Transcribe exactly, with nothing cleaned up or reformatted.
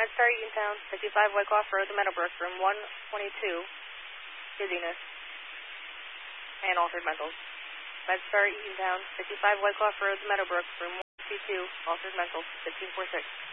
MedStar Eatontown, fifty-five Wyckoff Road, the Meadowbrook, room one twenty-two, dizziness, and altered mentals. MedStar Eatontown, fifty-five Wyckoff Road, the Meadowbrook, room one twenty-two, altered mentals, fifteen four six.